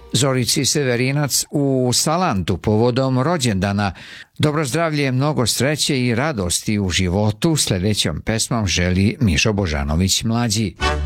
Zorici Severinac u Salantu povodom rođendana. Dobro zdravlje, mnogo sreće i radosti u životu. Sljedećom pesmom želi Mišo Božanović mlađi.